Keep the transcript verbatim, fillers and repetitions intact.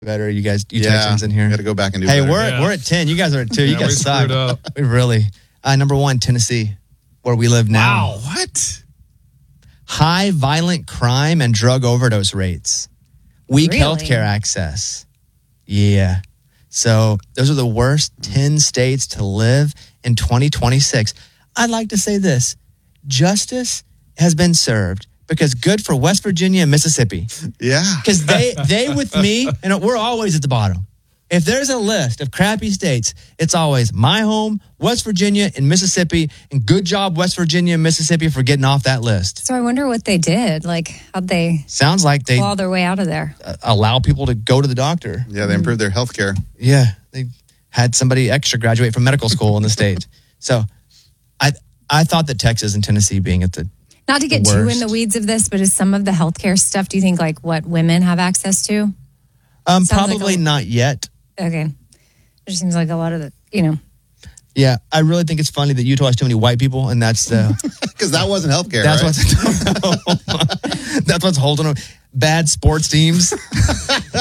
better. You guys, you yeah, Texans in here. Got to go back and do Hey, better. we're Yeah. we're at ten. You guys are at two. You Yeah, guys we suck. screwed up. We really. Uh, number one, Tennessee, where we live now. Wow. What? High violent crime and drug overdose rates. Weak Really? healthcare access. Yeah. So those are the worst ten states to live in twenty twenty-six. I'd like to say this. Justice has been served because good for West Virginia and Mississippi. Yeah. Because they, they with me, and we're always at the bottom. If there's a list of crappy states, it's always my home, West Virginia, and Mississippi. And good job, West Virginia and Mississippi, for getting off that list. So I wonder what they did. Like, how'd they Sounds like they claw their way out of there? uh, allow people to go to the doctor. Yeah, they improved their health care. Yeah, they had somebody extra graduate from medical school in the state. So I I thought that Texas and Tennessee being at the Not to get The too in worst. the weeds of this, but is some of the healthcare stuff, do you think, like what women have access to? um Sounds like probably a- not yet. Okay. It just seems like a lot of the, you know. Yeah, I really think it's funny that Utah has too many white people, and that's the Because that wasn't health care, that's right? what's that's what's holding them. Bad sports teams.